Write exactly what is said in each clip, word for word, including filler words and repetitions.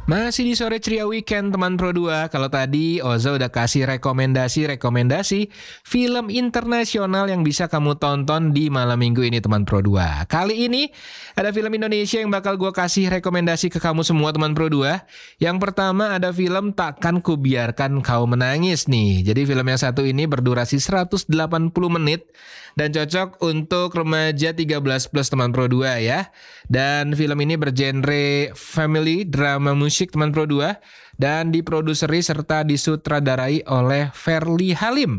Masih di sore ceria weekend teman Pro dua. Kalau tadi Oza udah kasih rekomendasi-rekomendasi film internasional yang bisa kamu tonton di malam minggu ini teman Pro dua. Kali ini ada film Indonesia yang bakal gue kasih rekomendasi ke kamu semua teman Pro dua. Yang pertama ada film Takkan Kubiarkan Kau Menangis nih. Jadi film yang satu ini berdurasi seratus delapan puluh menit dan cocok untuk remaja tiga belas plus teman Pro dua ya. Dan film ini bergenre family, drama, musik teman Pro dua dan diproduseri serta disutradarai oleh Ferly Halim.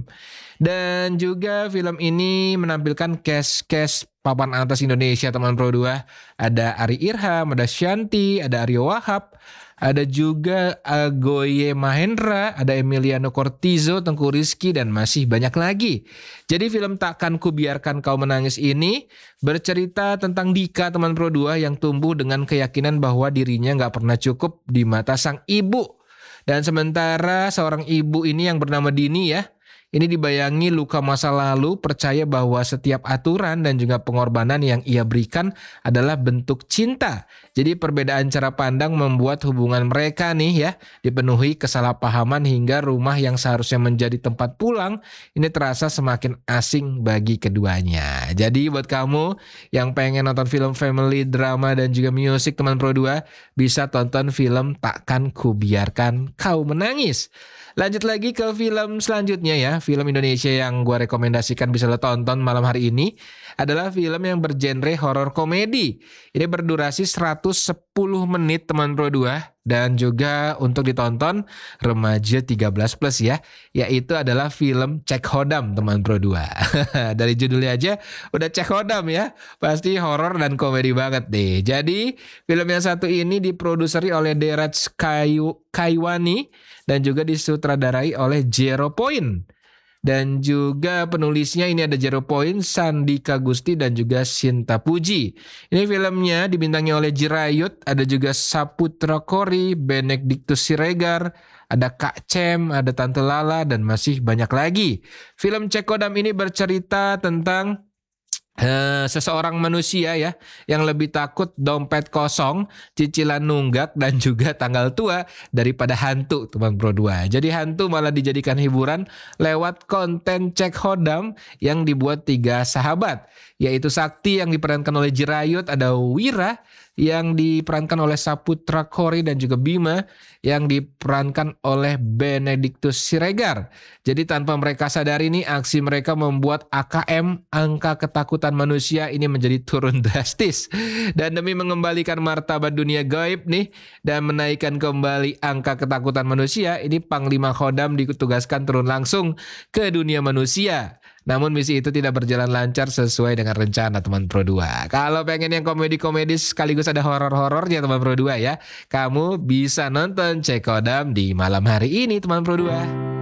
Dan juga film ini menampilkan cast-cast papan atas Indonesia teman Pro dua. Ada Ari Irham, ada Shanti, ada Aryo Wahab, ada juga Agoye Mahendra, ada Emiliano Cortizo, Tengku Rizky, dan masih banyak lagi. Jadi film Takkan Kubiarkan Kau Menangis ini bercerita tentang Dika teman Pro dua yang tumbuh dengan keyakinan bahwa dirinya gak pernah cukup di mata sang ibu. Dan sementara seorang ibu ini yang bernama Dini ya, ini dibayangi luka masa lalu, percaya bahwa setiap aturan dan juga pengorbanan yang ia berikan adalah bentuk cinta. Jadi perbedaan cara pandang membuat hubungan mereka nih ya dipenuhi kesalahpahaman hingga rumah yang seharusnya menjadi tempat pulang ini terasa semakin asing bagi keduanya. Jadi buat kamu yang pengen nonton film family, drama dan juga musik teman Pro dua bisa tonton film Takkan Kubiarkan Kau Menangis. Lanjut lagi ke film selanjutnya ya. Film Indonesia yang gue rekomendasikan bisa lo tonton malam hari ini adalah film yang bergenre horor komedi. Ini berdurasi seratus sepuluh menit teman Pro dua dan juga untuk ditonton remaja tiga belas plus ya. Yaitu adalah film Cek Hodam teman Pro dua. Dari judulnya aja udah Cek Hodam ya. Pasti horor dan komedi banget deh. Jadi film yang satu ini diproduseri oleh Deraj Kayu Kaiwani dan juga disutradarai oleh Zero Point. Dan juga penulisnya ini ada Zero Point, Sandika Gusti dan juga Sinta Puji. Ini filmnya dibintangi oleh Jirayut, ada juga Saputra Kori, Benedictus Siregar, ada Kak Cem, ada Tante Lala dan masih banyak lagi. Film Cek Hodam ini bercerita tentang Uh, seseorang manusia ya yang lebih takut dompet kosong, cicilan nunggak dan juga tanggal tua daripada hantu teman Pro dua. Jadi hantu malah dijadikan hiburan lewat konten Cek Hodam yang dibuat tiga sahabat, yaitu Sakti yang diperankan oleh Jirayut, ada Wira yang diperankan oleh Saputra Kori dan juga Bima yang diperankan oleh Benedictus Siregar. Jadi tanpa mereka sadari nih aksi mereka membuat A K M angka ketakutan manusia ini menjadi turun drastis. Dan demi mengembalikan martabat dunia gaib nih dan menaikkan kembali angka ketakutan manusia, ini Panglima Khodam ditugaskan turun langsung ke dunia manusia. Namun misi itu tidak berjalan lancar sesuai dengan rencana teman Pro dua. Kalau pengen yang komedi-komedi sekaligus ada horor-horornya teman Pro dua ya, kamu bisa nonton Cek Hodam di malam hari ini teman Pro dua.